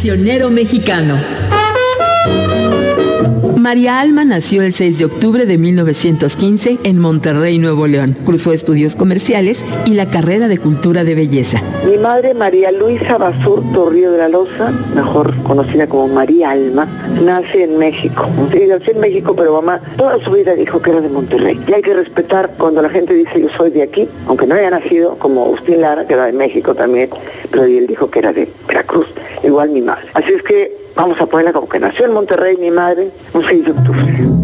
Cancionero mexicano. María Alma nació el 6 de octubre de 1915 en Monterrey, Nuevo León. Cursó estudios comerciales y la carrera de cultura de belleza. Mi madre, María Luisa Basurto Río de la Loza, mejor conocida como María Alma, nace en México. Sí, nació en México, pero mamá toda su vida dijo que era de Monterrey. Y hay que respetar cuando la gente dice yo soy de aquí, aunque no haya nacido, como Agustín Lara, que era de México también, pero él dijo que era de Veracruz, igual mi madre. Así es que vamos a ponerla como que nació en Monterrey mi madre, un 6 de octubre.